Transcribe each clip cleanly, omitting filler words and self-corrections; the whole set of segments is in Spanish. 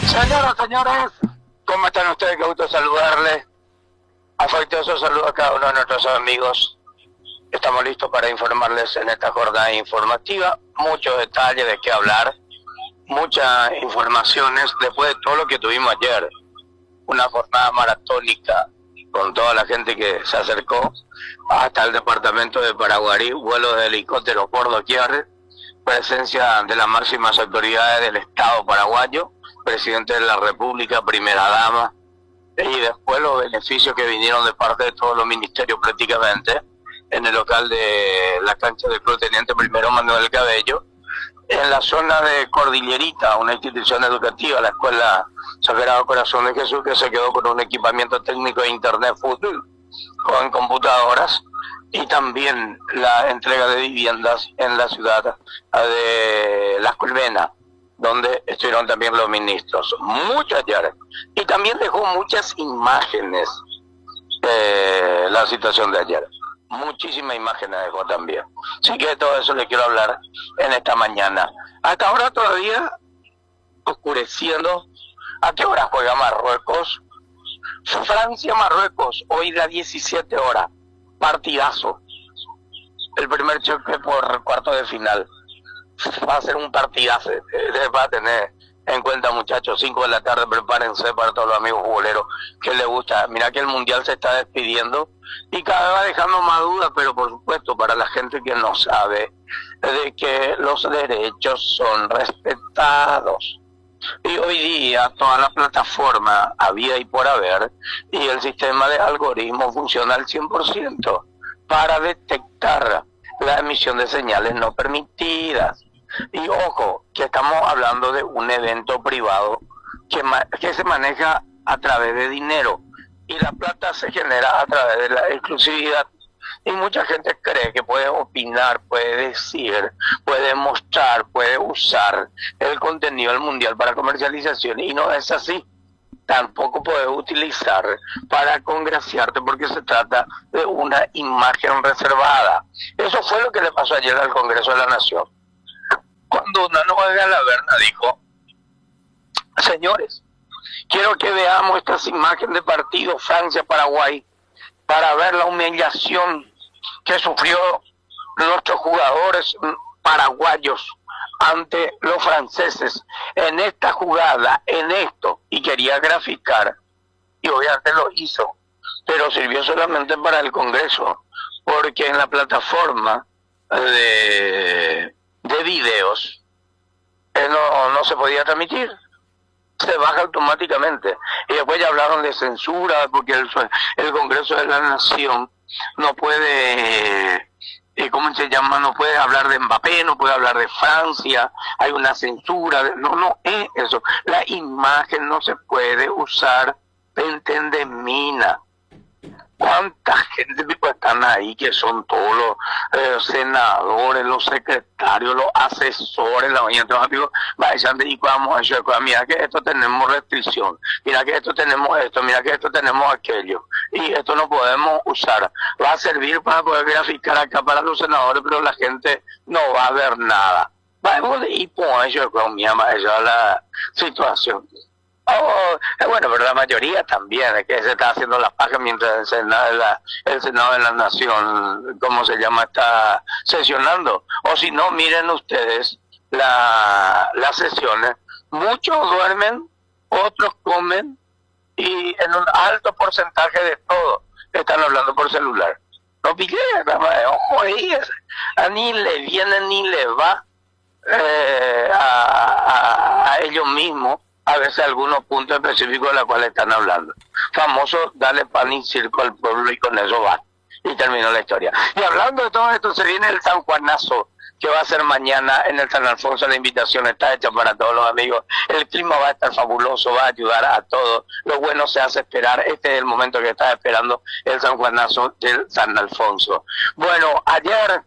Señoras, señores, ¿cómo están ustedes? Qué gusto saludarles. Afectuoso saludo a cada uno de nuestros amigos. Estamos listos para informarles en esta jornada informativa. Muchos detalles de qué hablar, muchas informaciones después de todo lo que tuvimos ayer. Una jornada maratónica con toda la gente que se acercó hasta el departamento de Paraguarí, vuelos de helicóptero por doquier, presencia de las máximas autoridades del Estado paraguayo, presidente de la República, primera dama, y después los beneficios que vinieron de parte de todos los ministerios prácticamente, en el local de la cancha del Club Teniente Primero Manuel Cabello, en la zona de Cordillerita, una institución educativa, la Escuela Sagrado Corazón de Jesús, que se quedó con un equipamiento técnico de internet fútbol, con computadoras, y también la entrega de viviendas en la ciudad de Las Colmenas, donde estuvieron también los ministros. Mucho ayer. Y también dejó muchas imágenes la situación de ayer. Muchísimas imágenes dejó también. Así que de todo eso le quiero hablar en esta mañana. Hasta ahora todavía oscureciendo. ¿A qué hora juega Marruecos? Francia-Marruecos, hoy a 17 horas. Partidazo. El primer choque por cuarto de final. Va a ser un partidazo. Va a tener en cuenta, muchachos, 5 de la tarde, prepárense para todos los amigos futboleros que les gusta. Mira que el Mundial se está despidiendo y cada vez va dejando más dudas, pero por supuesto para la gente que no sabe de que los derechos son respetados. Y hoy día toda la plataforma había y por haber, y el sistema de algoritmos funciona al 100% para detectar la emisión de señales no permitidas. Y ojo, que estamos hablando de un evento privado que se maneja a través de dinero, y la plata se genera a través de la exclusividad. Y mucha gente cree que puede opinar, puede decir, puede mostrar, puede usar el contenido del Mundial para comercialización, y no es así. Tampoco puedes utilizar para congraciarte, porque se trata de una imagen reservada. Eso fue lo que le pasó ayer al Congreso de la Nación, cuando Nano Galaverna dijo: señores, quiero que veamos estas imágenes de partido Francia-Paraguay para ver la humillación que sufrió nuestros jugadores paraguayos ante los franceses en esta jugada, en esto, y quería graficar, y obviamente lo hizo, pero sirvió solamente para el Congreso, porque en la plataforma de videos no se podía transmitir, se baja automáticamente. Y después ya hablaron de censura, porque el Congreso de la Nación no puede, ¿cómo se llama? No puede hablar de Mbappé, no puede hablar de Francia, hay una censura. No es eso. La imagen no se puede usar en tendemina. ¿Cuánta gente están ahí que son todos los senadores, los secretarios, los asesores, la mañana los amigos vayan dedicamos a eso? Mira que esto tenemos restricción, mira que esto tenemos esto, mira que esto tenemos aquello, y esto no podemos usar. Va a servir para poder graficar acá para los senadores, pero la gente no va a ver nada. Vamos y por eso es la situación. Bueno, pero la mayoría también es que se está haciendo las pajas mientras el Senado de la Nación, ¿cómo se llama?, está sesionando. O si no, miren ustedes las sesiones. Muchos duermen, otros comen, y en un alto porcentaje de todo están hablando por celular. No pillé, ojo ahí, ni le viene ni le va a ellos mismos. A veces algunos puntos específicos de los cuales están hablando. Famoso, darle pan y circo al pueblo, y con eso va. Y terminó la historia. Y hablando de todo esto, se viene el San Juanazo, que va a ser mañana en el San Alfonso. La invitación está hecha para todos los amigos. El clima va a estar fabuloso, va a ayudar a todos. Lo bueno se hace esperar. Este es el momento que está esperando el San Juanazo del San Alfonso. Bueno, ayer,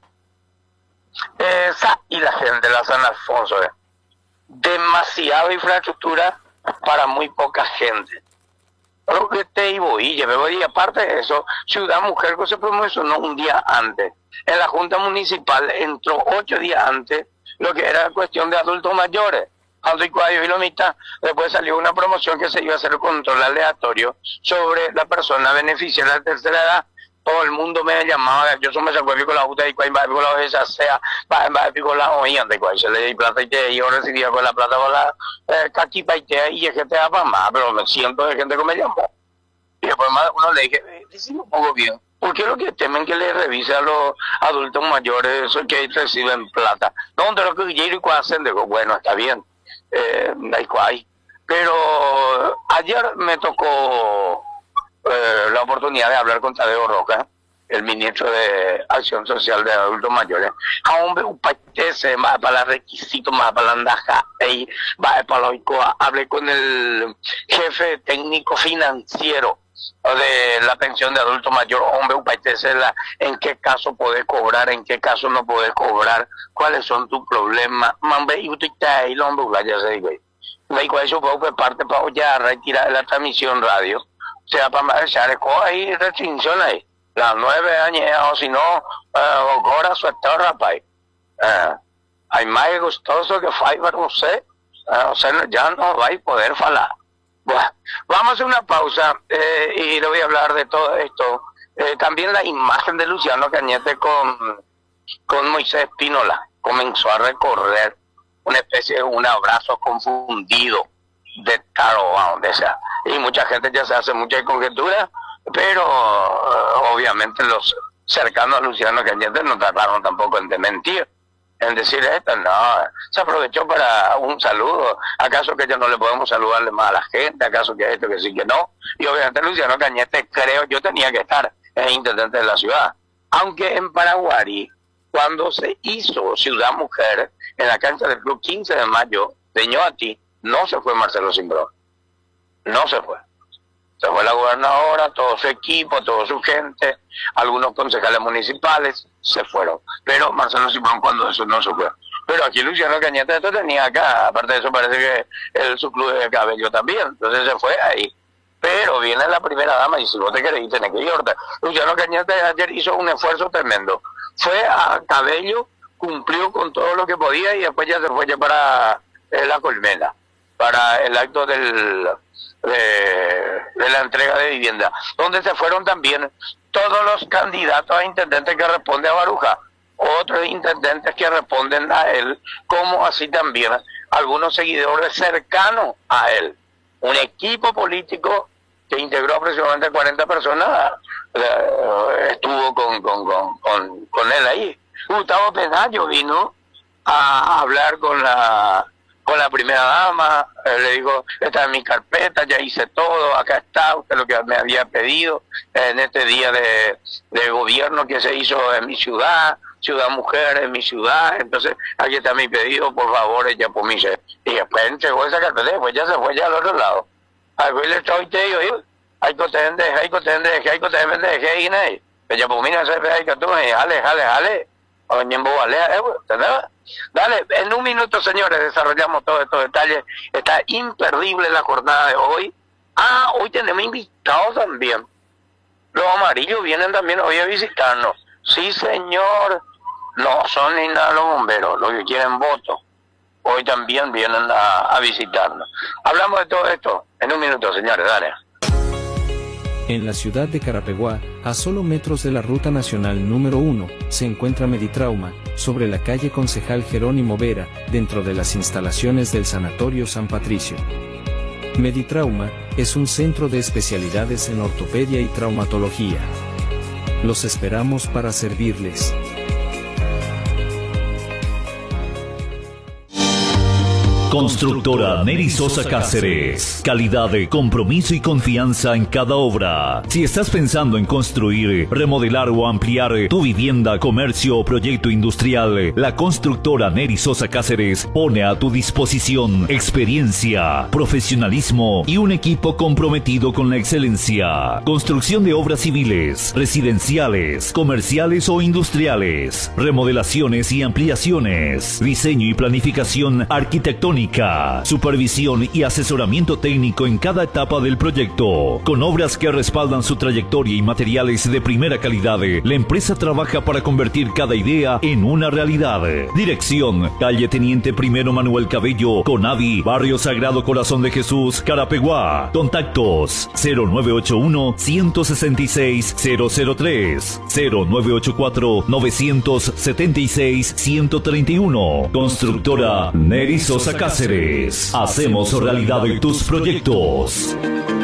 y la gente de la San Alfonso, demasiada infraestructura para muy poca gente. Creo que y aparte de eso, Ciudad Mujer, que se promocionó un día antes. En la Junta Municipal entró 8 días antes lo que era cuestión de adultos mayores. Aldo y Cuayo y Lomita, después salió una promoción que se iba a hacer control aleatorio sobre la persona beneficiaria de tercera edad. Todo el mundo me llamaba, yo me sacó con la UTA y con la esa sea, con la oían de cuál se le di plata y yo recibía con la plata con la caquipa y es que te da para más, pero me siento de gente que me llamó. Y después más uno le dije, decime un poco bien, ¿por qué lo que temen que le revise a los adultos mayores eso que reciben plata? No, de lo que yo hacen, digo, bueno, está bien, pero ayer me tocó la oportunidad de hablar con Tadeo Roca, el ministro de Acción Social de Adultos Mayores. A hombre, un paquete más para los requisitos, más para la andaja, y va para lo hablé con el jefe técnico financiero de la pensión de adulto mayor. Hombre, un paquete en qué caso podés cobrar, en qué caso no podés cobrar, cuáles son tus problemas. Mambe, y usted está ahí, lo hombre, ya se digo. Me dijo eso, fue parte para ya retirar la transmisión radio. O sea, para marchar, hay restricción ahí. Las 9 años, o si no, ahora su estado rapaz. Hay más gustoso que fai para usted. O sea, ya no va a poder hablar. Bueno, vamos a hacer una pausa y le voy a hablar de todo esto. También la imagen de Luciano Cañete con Moisés Pínola comenzó a recorrer una especie de un abrazo confundido de Taro, donde sea. Y mucha gente ya se hace mucha conjetura, pero obviamente los cercanos a Luciano Cañete no trataron tampoco en mentir, en decir esto, no, se aprovechó para un saludo. ¿Acaso que ya no le podemos saludarle más a la gente? ¿Acaso que esto, que sí, que no? Y obviamente Luciano Cañete, creo yo, tenía que estar en intendente de la ciudad. Aunque en Paraguay, cuando se hizo Ciudad Mujer, en la cancha del Club 15 de Mayo de Ñoati, no se fue Marcelo Simbrón. No se fue. Se fue la gobernadora, todo su equipo, toda su gente, algunos concejales municipales se fueron. Pero Marcelo Simbrón cuando eso no se fue. Pero aquí Luciano Cañete esto tenía acá, aparte de eso parece que su club de cabello también, entonces se fue ahí. Pero viene la primera dama y si vos te querés tenés que ir. Luciano Cañete ayer hizo un esfuerzo tremendo. Fue a Cabello, cumplió con todo lo que podía y después ya se fue ya para la Colmena, para el acto de la entrega de vivienda, donde se fueron también todos los candidatos a intendentes que responden a Baruja, otros intendentes que responden a él, como así también algunos seguidores cercanos a él. Un equipo político que integró aproximadamente 40 personas estuvo con él ahí. Gustavo Penayo vino a hablar con la primera dama, le digo, esta es mi carpeta, ya hice todo, acá está, usted lo que me había pedido en este día de gobierno que se hizo en mi ciudad, Ciudad Mujer en mi ciudad, entonces aquí está mi pedido, por favor, ella por mí. Y después entregó esa carpeta, después ya se fue ya al otro lado. Ahí le estoy te digo, hay que ella por mí no se ve, hay que tú, jale. Dale, en un minuto, señores, desarrollamos todos estos detalles. Está imperdible la jornada de hoy. Hoy tenemos invitados también. Los amarillos vienen también hoy a visitarnos. Sí, señor. No son ni nada los bomberos, los que quieren votos. Hoy también vienen a visitarnos. Hablamos de todo esto en un minuto, señores, dale. En la ciudad de Carapeguá, a solo metros de la ruta nacional número 1, se encuentra Meditrauma, sobre la calle Concejal Jerónimo Vera, dentro de las instalaciones del Sanatorio San Patricio. Meditrauma es un centro de especialidades en ortopedia y traumatología. Los esperamos para servirles. Constructora Neri Sosa Cáceres. Calidad, compromiso y confianza en cada obra. Si estás pensando en construir, remodelar o ampliar tu vivienda, comercio o proyecto industrial, la constructora Neri Sosa Cáceres pone a tu disposición experiencia, profesionalismo y un equipo comprometido con la excelencia. Construcción de obras civiles, residenciales, comerciales o industriales, remodelaciones y ampliaciones, diseño y planificación arquitectónica, gastronómica, supervisión y asesoramiento técnico en cada etapa del proyecto. Con obras que respaldan su trayectoria y materiales de primera calidad, la empresa trabaja para convertir cada idea en una realidad. Dirección: calle Teniente Primero Manuel Cabello, Conavi, Barrio Sagrado Corazón de Jesús, Carapeguá. Contactos: 0981 166 003, 0984 976 131. Constructora Neri Sosa Cáceres. Hacemos realidad tus proyectos.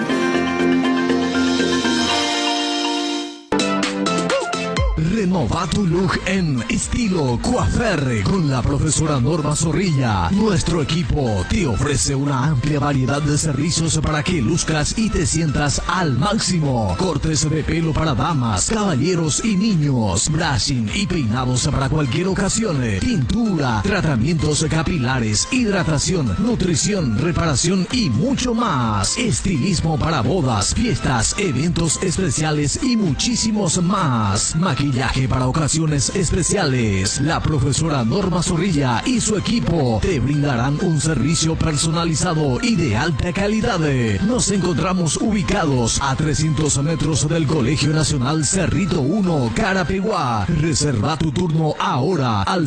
Renova tu look en estilo coafer con la profesora Norma Zorrilla. Nuestro equipo te ofrece una amplia variedad de servicios para que luzcas y te sientas al máximo. Cortes de pelo para damas, caballeros y niños, brushing y peinados para cualquier ocasión, pintura, tratamientos capilares, hidratación, nutrición, reparación y mucho más. Estilismo para bodas, fiestas, eventos especiales y muchísimos más. Maquillaje para ocasiones especiales. La profesora Norma Zorrilla y su equipo te brindarán un servicio personalizado y de alta calidad. Nos encontramos ubicados a 300 metros del Colegio Nacional Cerrito 1, Carapeguá. Reserva tu turno ahora al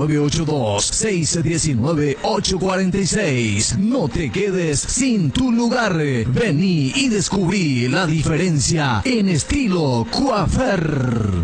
0982-619-846. No te quedes sin tu lugar. Vení y descubrí la diferencia en estilo coafer.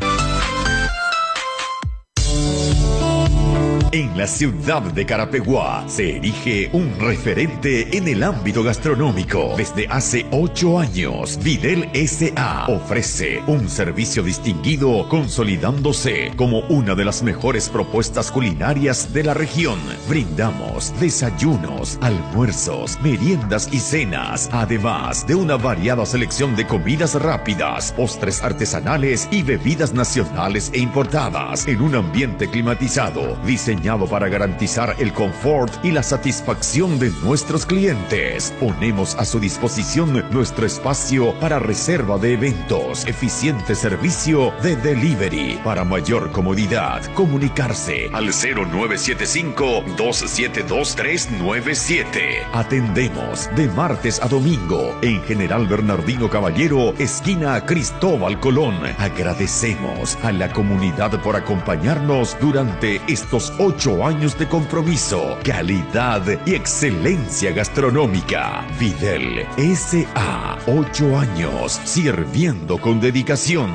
En la ciudad de Carapeguá se erige un referente en el ámbito gastronómico. Desde hace 8 años, Videl S.A. ofrece un servicio distinguido, consolidándose como una de las mejores propuestas culinarias de la región. Brindamos desayunos, almuerzos, meriendas y cenas, además de una variada selección de comidas rápidas, postres artesanales y bebidas nacionales e importadas, en un ambiente climatizado, diseñado para garantizar el confort y la satisfacción de nuestros clientes. Ponemos a su disposición nuestro espacio para reserva de eventos, eficiente servicio de delivery. Para mayor comodidad, comunicarse al 0975-272-397. Atendemos de martes a domingo en General Bernardino Caballero, esquina Cristóbal Colón. Agradecemos a la comunidad por acompañarnos durante estos 8 años de compromiso, calidad y excelencia gastronómica. Videl S.A. 8 años sirviendo con dedicación.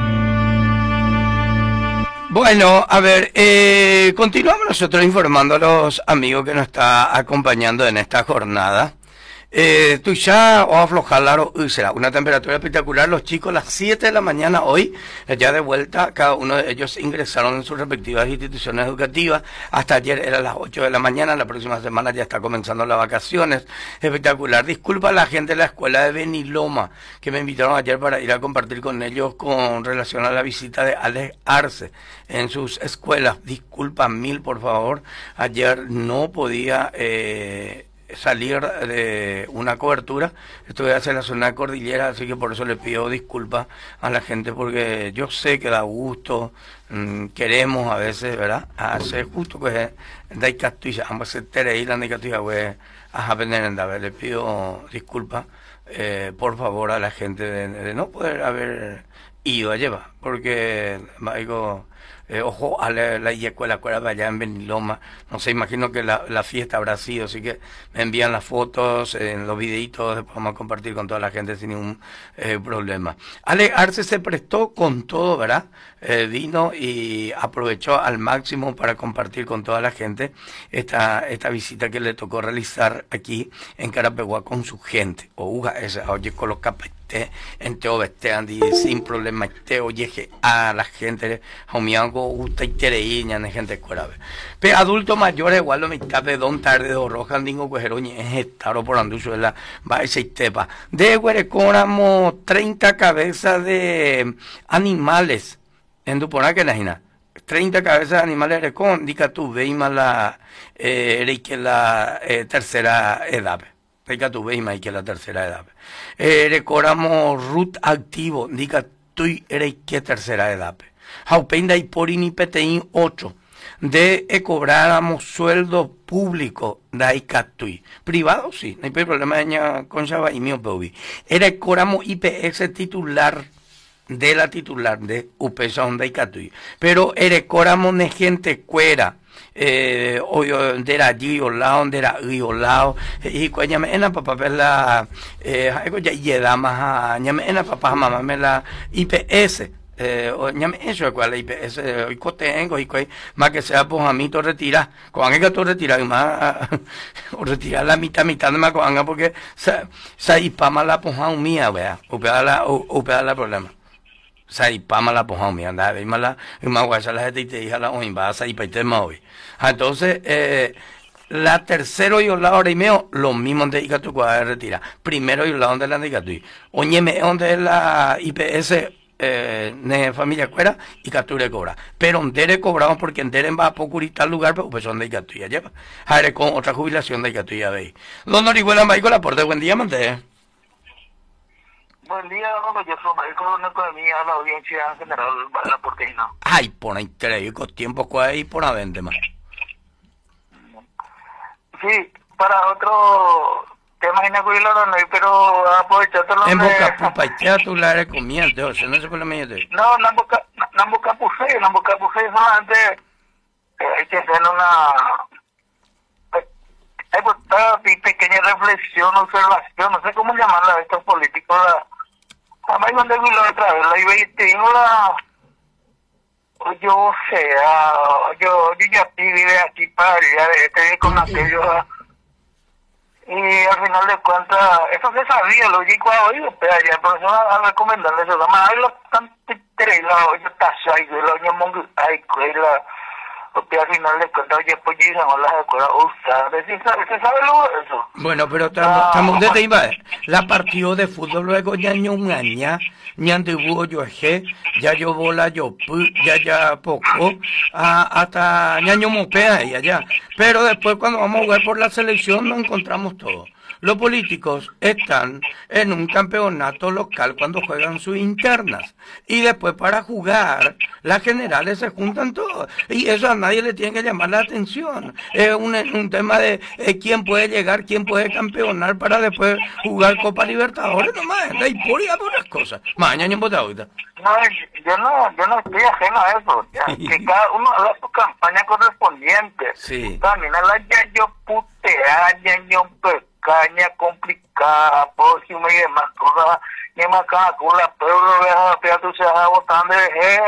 Bueno, a ver, continuamos nosotros informando a los amigos que nos está acompañando en esta jornada. Tú ya o aflojar será una temperatura espectacular. Los chicos a las 7 de la mañana hoy, ya de vuelta, cada uno de ellos ingresaron en sus respectivas instituciones educativas. Hasta ayer era las 8 de la mañana, la próxima semana ya está comenzando las vacaciones. Espectacular. Disculpa a la gente de la escuela de Beniloma, que me invitaron ayer para ir a compartir con ellos con relación a la visita de Alex Arce en sus escuelas. Disculpa mil, por favor. Ayer no podía salir de una cobertura, estuve hacia la zona de cordillera, así que por eso le pido disculpas a la gente, porque yo sé que da gusto, queremos a veces, ¿verdad? Hacer justo que da catuya, ambas se tereilan de catuya, güey, a le pido disculpas, por favor, a la gente de no poder haber ido a llevar, porque algo ojo a la escuela allá en Beniloma, no sé, imagino que la fiesta habrá sido, así que me envían las fotos, en los videitos, después vamos a compartir con toda la gente sin ningún problema. Ale Arce se prestó con todo, ¿verdad? Vino y aprovechó al máximo para compartir con toda la gente esta visita que le tocó realizar aquí en Carapeguá con su gente. Oye, con los en Teo Besteandi, sin problema, oye, a la gente, Jaumiango, gusta y tereíña, gente escuela. Pero adultos mayores, igual lo mitad de don tarde, do roja, dingo, cuejeroñe, es estaro por anducho de la base y tepa. De huerecóramos 30 cabezas de animales en Dupona, que la 30 cabezas de animales recon, dica tú, veima la, que la tercera edad. Dica tú, veima y que la tercera edad. Recordamos root activo, dica tú, que tercera edad. Jaupenda y porini peteín 8. de cobráramos sueldo público da Icatui. Privado sí, no hay problema con Chava y mío Peui. Era cobramos IPS titular de la titular de UPESA Honda Icatui. Pero era cobramos de gente cuera. Ondera allí olao, ondera riolao, y cuando me ena papá la ya llega más me ena papá mamá me la IPS. Ñame eso cual IPS hoy cotengo y más que sea pues a mí todo retira con que todo retira más o retirar la mitad de más con porque sa ipama la poja mía vea o la problema sa ipama la poja mía anda ve mala y más guasa la gente te hija la o invasa y paite hoy entonces la tercero y la hora y medio lo mismo de Icatu cual retira primero y la donde la de Icatu oñeme donde la IPS de familia cuera y capture cobra pero Ndere cobramos porque Ndere va a procurar tal lugar pero pues son de Icatuya lleva haré con otra jubilación de Icatuya veis don Orihuela Maico la porte buen día mante buen día don yo soy Maico de economía la audiencia en general la porteña ay por increíble con tiempo cuál y por a vende más sí para otro tema no pero aprovechando lo en boca pupa ya tú la recomiendas o sea no se puede meter no en boca puse solamente hay que hacer hay pues pequeña reflexión observación no sé cómo llamarla a estos políticos además cuando lo otra vez la iba y tengo yo ya vive aquí para allá con aquellos y al final de cuentas, eso se sabía, lo digo a oído, pero ya, por eso a recomendarles eso, además, hay lo tan terreno, yo tazo, y lo año mongo, ay, cuela, porque al final de cuentas, oye, pues yo no las escuelas, ¿se sabe luego eso? Bueno, pero estamos desde Iba, la partido de fútbol luego ya un año, ñande hubo yo eje, ya yo bola yo ya poco, hasta ñaño mopea y allá. Pero después cuando vamos a jugar por la selección nos encontramos todo. Los políticos están en un campeonato local cuando juegan sus internas. Y después para jugar, las generales se juntan todos. Y eso a nadie le tiene que llamar la atención. Es un tema de quién puede llegar, quién puede campeonar para después jugar Copa Libertadores. Nomás, la historia por las cosas. Mañana en Botauta. No, yo no estoy ajeno a eso. Ya, que cada uno haga su campaña correspondiente. Sí. También a la ya yo putea, ya yo caña complicada, próxima y demás cosas, y más cada culo, pero vea tú se vas botando de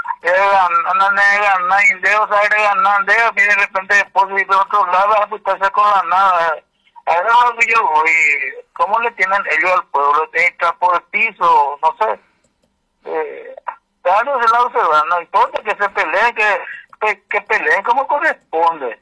ganar indeo, sabe ganar indeo, y de repente después de otro lado vas a putarse con la nada. Eso es lo que yo voy, ¿cómo le tienen ellos al pueblo? Tienen que estar por el piso, no sé. Dándose la observación, no importa que se peleen, que peleen como corresponde,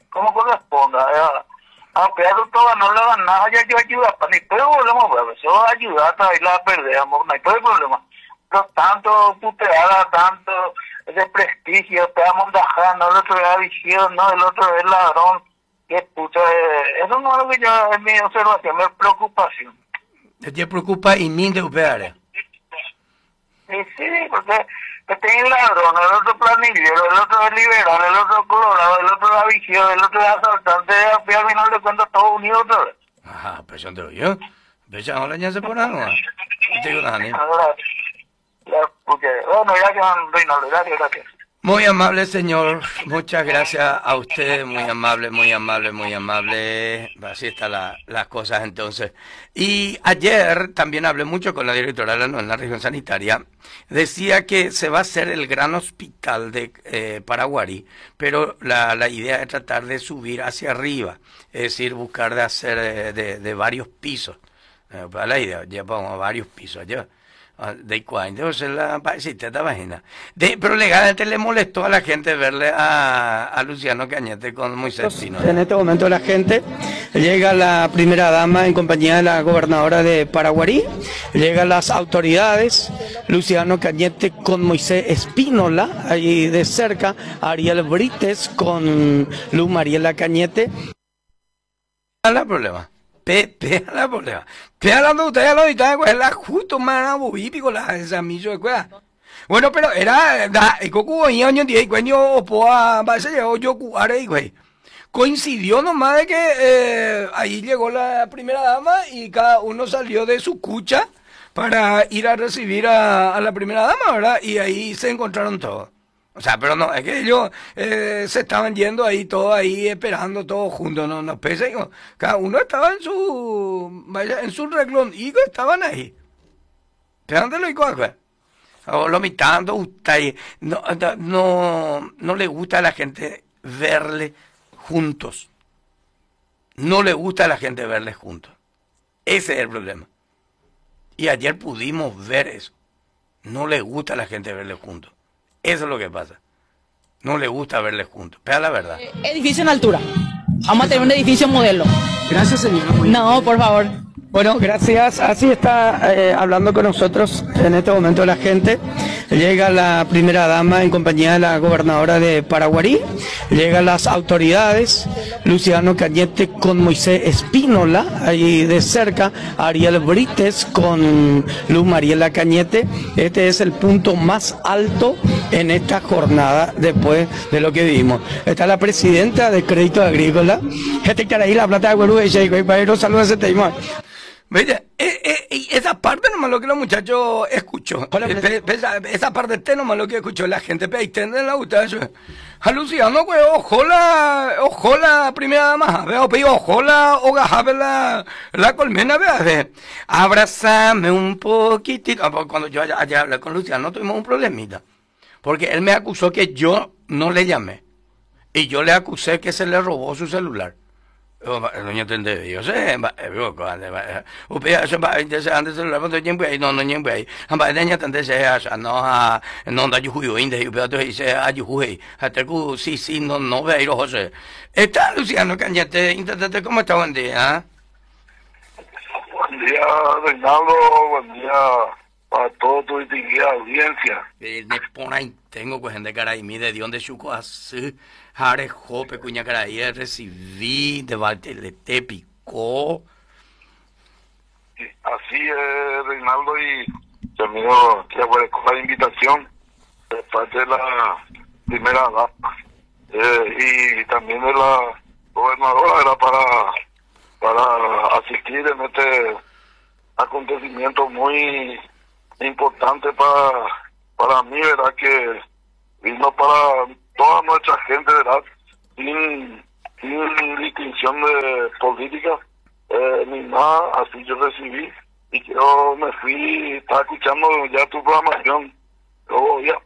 pero todo no le dan nada, ya yo ayuda, no hay problema, eso va a ayudar a ir a perder, no hay problema. Pero tanto puteada, tanto desprestigio, te vamos dejando, el otro es vigío, no, el otro es ladrón, que puta, eso no es lo que yo, es mi observación, es preocupación. ¿Te preocupa y min de upear? Sí, porque tiene ladrón, el otro planillero, el otro es liberal, el otro colorado, el otro es vigío, el otro es asaltante, y al final de cuentas todos unidos otra vez. Ajá, pues yo te lo digo. Pues ahora ya se pone algo. No te digo nada, bueno, gracias. Muy amable, señor. Muchas gracias a usted. Muy amable. Así están las cosas entonces. Y ayer también hablé mucho con la directora en la región sanitaria. Decía que se va a hacer el gran hospital de Paraguarí, pero la idea es tratar de subir hacia arriba. Es decir, buscar de hacer de varios pisos. La idea, ya vamos a varios pisos allá. De cuándo se la paisita esta página. Pero legalmente le molestó a la gente verle a Luciano Cañete con Moisés Pino. En este momento la gente llega la primera dama en compañía de la gobernadora de Paraguarí, llegan las autoridades, Luciano Cañete con Moisés Espínola, ahí de cerca, Ariel Brites con Luz Mariela Cañete. ¿Cuál es el problema? La problema. Estoy hablando de ustedes, es la justo más bobípico, la examillo de cueva. Bueno, pero era, y coco y año 10 cuando opoa, va a ser yo cuare y güey. Coincidió nomás de que ahí llegó la primera dama y cada uno salió de su cucha para ir a recibir a la primera dama, ¿verdad? Y ahí se encontraron todos. O sea, pero no, es que ellos se estaban yendo ahí, todos ahí esperando, todos juntos, no pese, cada uno estaba en su reglón y estaban ahí. Pegándolo y cosas. O lo mitando, usted, no le gusta a la gente verle juntos. No le gusta a la gente verles juntos. Ese es el problema. Y ayer pudimos ver eso. No le gusta a la gente verles juntos. Eso es lo que pasa. No le gusta verles juntos. Pero la verdad. Edificio en altura. Vamos a tener un edificio modelo. Gracias, señora. No, por favor. Bueno, gracias. Así está hablando con nosotros en este momento la gente. Llega la primera dama en compañía de la gobernadora de Paraguarí. Llegan las autoridades. Luciano Cañete con Moisés Espínola, ahí de cerca. Ariel Brites con Luz Mariela Cañete. Este es el punto más alto en esta jornada después de lo que vimos. Está la presidenta de Crédito Agrícola. Ahí la plata de Guerú de Sheiko. Y para ir saludos a ese tema. Vaya, esa parte nomás lo que los muchachos escuchó. Esa parte nomás lo que escuchó la gente. Pero ahí tienen la gusta eso. A Luciano, güey, ojo la primera dama. Veo, pero ojo la colmena, vea. Abrázame un poquitito. Cuando yo allá hablé con Luciano tuvimos un problemita. Porque él me acusó que yo no le llamé. Y yo le acusé que se le robó su celular. No entendí, yo sé, antes celular cuando yo voy no voy amba ella tante se no da juyo inde y pero dice ayujuy hasta que sí no ve ir José está Luciano Cañete intendente cómo está buen día. Buen día Reinaldo, buen día para toda tu distinguida audiencia. Me pone ahí tengo pues gente cara y mide de donde chuco así Jare Jope Cuña Caray recibí debate le te picó. Así es, Reinaldo, y termino que agradezco la invitación de parte de la primera dama y también de la gobernadora era para asistir en este acontecimiento muy importante para mí, verdad, que vino para toda nuestra gente, verdad, sin distinción de política ni nada. Así yo recibí y yo me fui, estaba escuchando ya tu programación, luego ya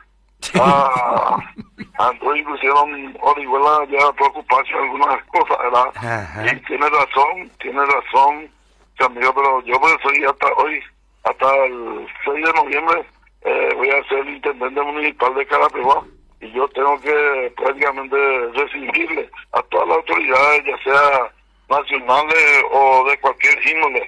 Android pusieron Orihuela ya preocuparse de algunas cosas, ¿verdad? Ajá. Y tiene razón, amigo, pero yo por eso hasta el 6 de noviembre voy a ser el intendente municipal de Carapeguá y yo tengo que prácticamente recibirle a todas las autoridades, ya sea nacionales o de cualquier índole.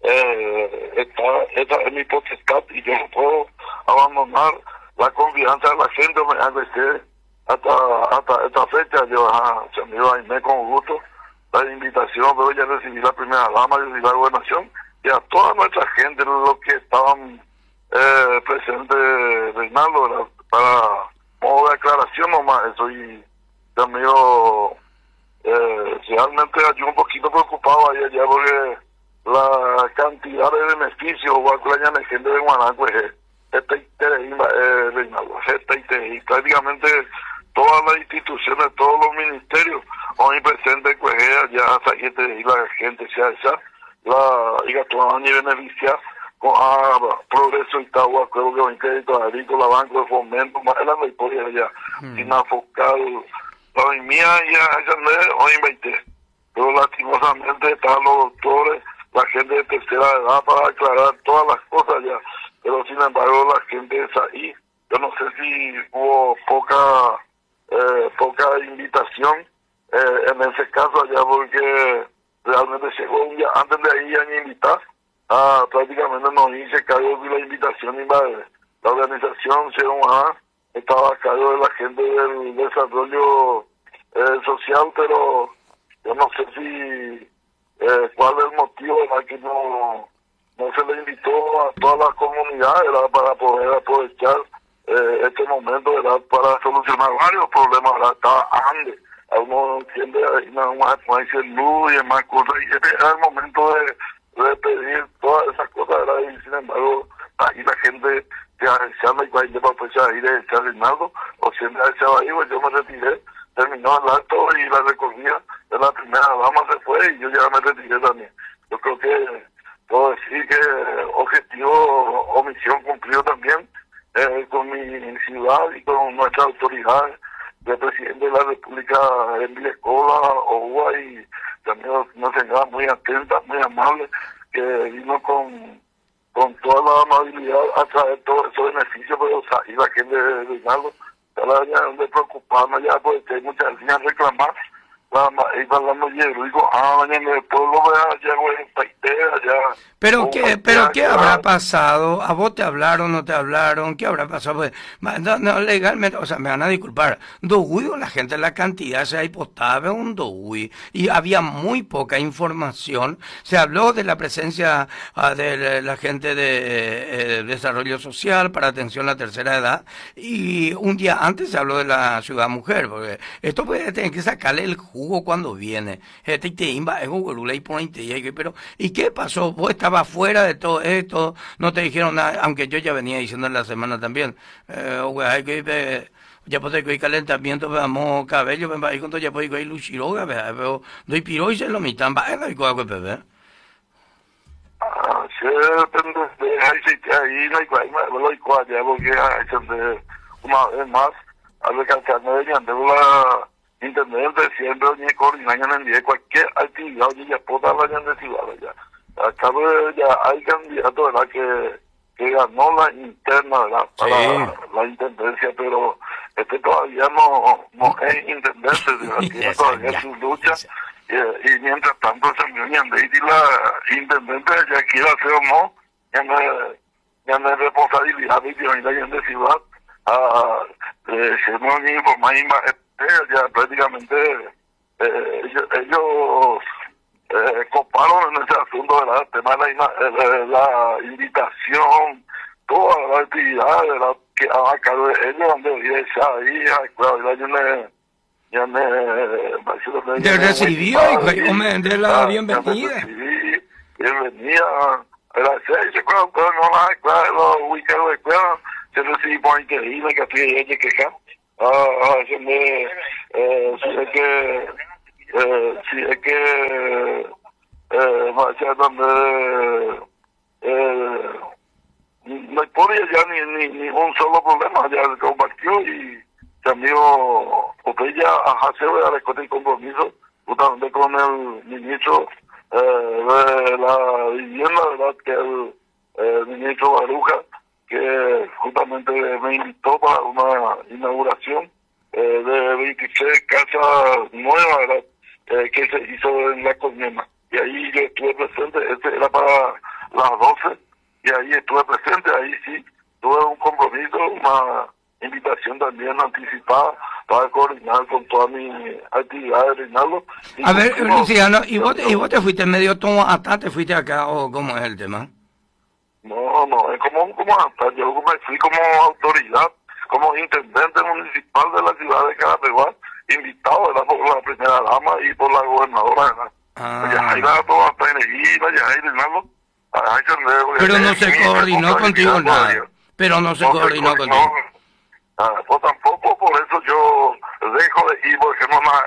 Esta es mi potestad y yo no puedo abandonar la confianza de la gente. Me agradece hasta esta fecha. Yo se me iba a irme con gusto la invitación, pero ya recibí la primera dama, recibí la gobernación y a toda nuestra gente, los que estaban presentes, Reinaldo, ¿verdad? Para modo de aclaración nomás eso. Y amigo, realmente yo un poquito preocupado ayer ya porque la cantidad de beneficios o la gente de Guanaco y prácticamente todas las instituciones, todos los ministerios hoy presentes pues ya hasta y la gente la y beneficia con progreso y Tagua, creo que en crédito agrícola, banco de fomento, más la historia ya sin enfocar la mía ya hoy 20, pero lastimosamente están los doctores, la gente de tercera edad para aclarar todas las cosas ya, pero sin embargo la gente es ahí. Yo no sé si hubo poca invitación en ese caso allá, porque realmente llegó un día antes de ahí a invitar, prácticamente no hice cargo de la invitación y la organización estaba a cargo de la gente del desarrollo social, pero yo no sé si cuál es el motivo de que no se le invitó a toda la comunidad, era para poder aprovechar este momento, ¿verdad? Para solucionar varios problemas, ¿verdad? Estaba antes, a uno siempre hay una luz y demás cosas, y este era el momento de pedir todas esas cosas, ¿verdad? Y sin embargo, ahí la gente que echando y cuando para pues ir a echar Reinaldo, o siempre echaba ahí, pues yo me retiré, terminó el acto y la recogida de la primera dama se fue y yo ya me retiré también. Yo creo que puedo decir que objetivo o misión cumplido también con mi ciudad y con nuestra autoridad del presidente de la República, Emilio Escola, Oua, y también nos señora muy atenta, muy amable, que vino con toda la amabilidad a traer todos esos beneficios, pero o sea, y la gente de Reinaldo, ya de preocuparnos ya, porque hay muchas líneas a reclamar, y hablando de digo, en el pueblo, ya, güey, ya. Pero qué habrá pasado, a vos te hablaron, no te hablaron, qué habrá pasado, pues, no, legalmente, o sea, me van a disculpar, Dogui, la gente, la cantidad se apostaba un Dogui, y había muy poca información, se habló de la presencia de la gente de desarrollo social para atención a la tercera edad, y un día antes se habló de la ciudad mujer, porque esto puede tener que sacarle el jugo cuando viene, pero, ¿y qué pasó? Vos estabas fuera de todo esto, no te dijeron nada, aunque yo ya venía diciendo en la semana también, ya puedo ir calentamiento, veamos cabello, ven ahí cuando ya puedo ir luchiroga, pero doy piro y se lo mitan, va, no hay cosa que bebé. Sí, ahí no hay cosa, no hay cosa, ya, porque una vez más, a recalcarme de la intendente siempre ni coordinación en día cualquier actividad y ya pueda hablar de ciudad ya. Acá ya hay candidato, ¿verdad? Que ganó la interna, ¿verdad? Para la intendencia, pero todavía no es intendente, tiene todavía su lucha y mientras tanto se me y la intendente ya quiera hacer o no, ya no es responsabilidad de ciudad se me informar ya prácticamente ellos coparon en ese asunto, ¿verdad? El tema de la invitación, toda la actividad, ¿verdad? Que a cargo de ellos, donde vive ahí, claro, de recibió y de la bienvenida. Bienvenida. Se claro, no la claro, ubicados de claro, se recibí por interino, que estoy ella que acá. Si es que no podía ya ni un solo problema, ya compartió y también porque ya se va a recoger el compromiso justamente con el ministro de la vivienda, ¿verdad? Que el ministro Baruja, que justamente me invitó para una inauguración de 26 casas nuevas, ¿verdad? Que se hizo en La Colmena. Y ahí yo estuve presente, era para las 12, y ahí estuve presente, ahí sí, tuve un compromiso, una invitación también anticipada para coordinar con toda mi actividad de Reinaldo. A ver, Luciano, ¿y vos te fuiste medio tomo hasta te fuiste acá o cómo es el tema? No, es como hasta yo me fui como autoridad, como intendente municipal de la ciudad de Carapeguá, invitado, ¿verdad? Por la primera dama y por la gobernadora, ¿verdad? Pero no se coordinó contigo nada. Pero no se coordinó contigo. Pues tampoco, por eso yo dejo de ir, porque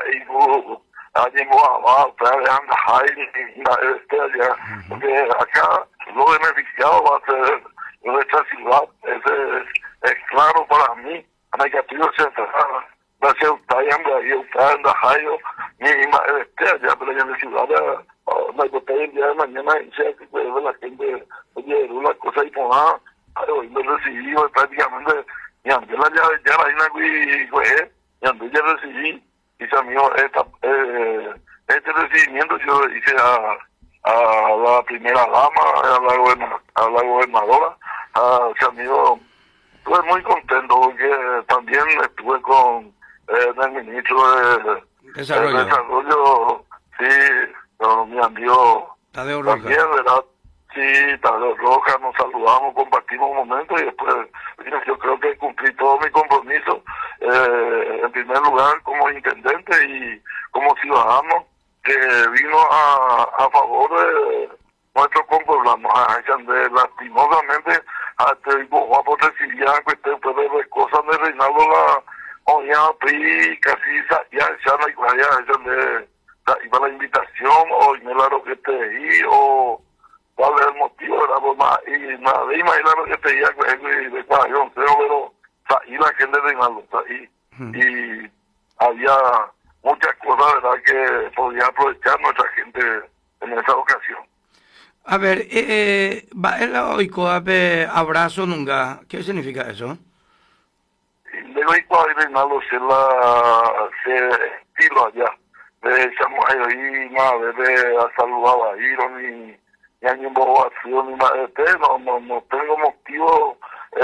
porque acá lo beneficiado va a ser nuestra ciudad, es claro para mí, negativo central, va a ser usted en la Jairo, ya, pero ya en la ciudad, el día de mañana, la gente, oye, una cosa y por nada, hoy me recibí prácticamente, y antes ya la ya recibí, y también este recibimiento yo lo hice a la primera dama, a la gobernadora, estuve muy contento porque también estuve con el ministro de Desarrollo, sí, con mi amigo Tadeo también, ¿verdad? Sí, Tabla Roja, nos saludamos, compartimos un momento y después mira, yo creo que cumplí todo mi compromiso, en primer lugar como intendente y como ciudadano que vino a favor de nuestro compromiso. Lastimosamente, hasta guapo recibía que usted puede cosas de Reinaldo la oía pri casi ya no hay vaya iba la invitación o Inelaro que te di o cuál es el motivo de la broma y nada de imaginar que te diga de Cuajón, pero y la gente de Reinaldo y había muchas cosas, ¿verdad?, que podía aprovechar nuestra gente en esa ocasión. A ver, va el oico abrazo nunca. ¿Qué significa eso? Le oico a Reinaldo se estilo allá. Estamos ahí, madre, de saludar a Iron y hay innovación y no tengo motivo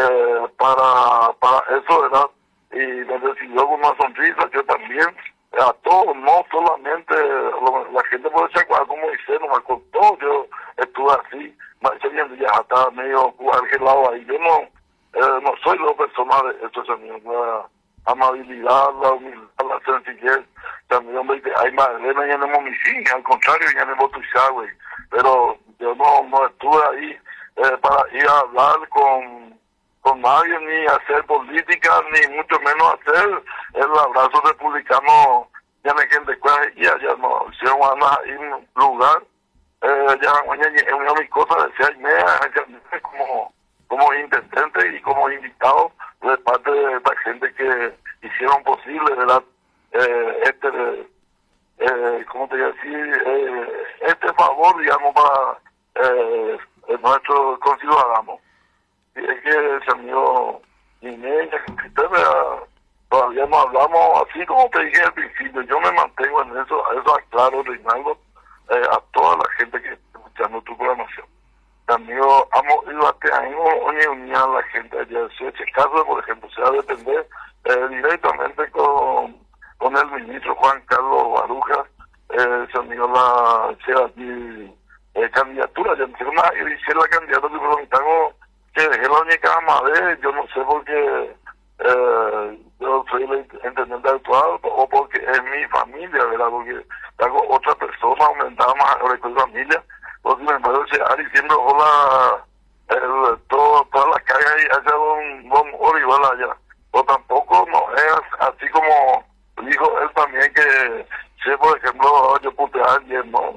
para eso, ¿verdad? Y me recibió con una sonrisa, yo también, a todos, no solamente, la gente puede ser como dice, no me contó, yo estuve así, ya estaba medio argelado ahí, yo no soy la persona de esto, la amabilidad, la humildad, la sencillez, también hay Magdalena ya no mi fin, al contrario, ya no güey, pero yo no estuve ahí para ir a hablar con nadie, ni hacer política, ni mucho menos hacer el abrazo republicano, ya no hay gente ya no hicieron ahí un lugar, ya en una de mis cosas decía como intendente y como invitado de parte de esta gente que hicieron posible, ¿verdad? ¿Cómo te voy a decir? Este favor, digamos, para nuestros conciudadanos. Y es que se amigo Inés, todavía no hablamos, así como te dije al principio, yo me mantengo en eso aclaro, Reinaldo, a toda la gente que está escuchando tu programación. También hemos ido a este año unir a la gente allá, si ese caso, por ejemplo, se va a depender directamente con el ministro Juan Carlos Baruja, se unió la candidatura, ya no hice la candidatura, que preguntamos que dejé la única madre, yo no sé por qué yo soy el intendente actual o porque es mi familia, ¿verdad? Porque tengo otra persona, aumentaba más ahora con mi familia, porque me puedo llegar diciendo hola, todas las calles hacia don Orihuela allá, o tampoco no es así como dijo él también que si por ejemplo yo puteé a alguien, no